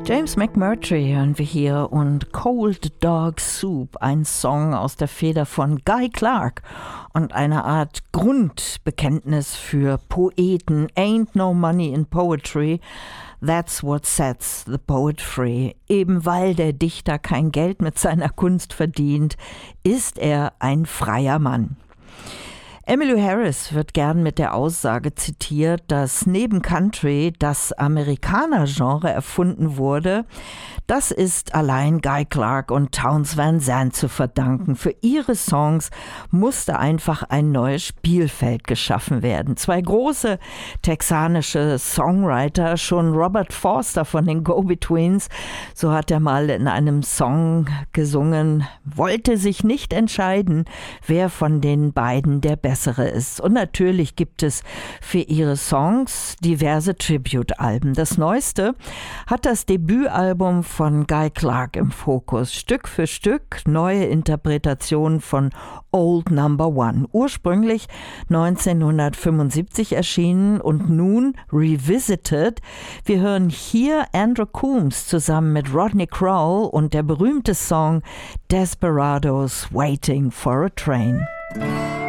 James McMurtry hören wir hier und Cold Dog Soup, ein Song aus der Feder von Guy Clark und eine Art Grundbekenntnis für Poeten. Ain't no money in poetry, that's what sets the poet free. Eben weil der Dichter kein Geld mit seiner Kunst verdient, ist er ein freier Mann. Emmylou Harris wird gern mit der Aussage zitiert, dass neben Country das Amerikaner-Genre erfunden wurde. Das ist allein Guy Clark und Townes Van Zandt zu verdanken. Für ihre Songs musste einfach ein neues Spielfeld geschaffen werden. Zwei große texanische Songwriter, schon Robert Forster von den Go-Betweens, so hat er mal in einem Song gesungen, wollte sich nicht entscheiden, wer von den beiden der Bessere ist. Und natürlich gibt es für ihre Songs diverse Tribute-Alben. Das neueste hat das Debütalbum von Guy Clark im Fokus. Stück für Stück neue Interpretationen von Old Number One. Ursprünglich 1975 erschienen und nun revisited. Wir hören hier Andrew Coombs zusammen mit Rodney Crowell und der berühmte Song Desperados Waiting for a Train.